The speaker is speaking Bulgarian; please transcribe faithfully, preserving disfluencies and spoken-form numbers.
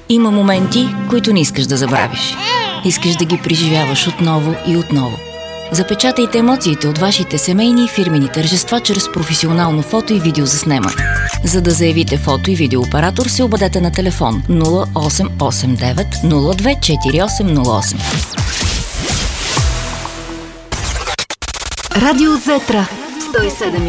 Има моменти, които не искаш да забравиш. Искаш да ги преживяваш отново и отново. Запечатайте емоциите от вашите семейни и фирмени тържества чрез професионално фото и видео заснемане. За да заявите фото и видеооператор, се обадете на телефон нула осем осем девет нула две четири осем нула осем. Радио Зетра сто и седем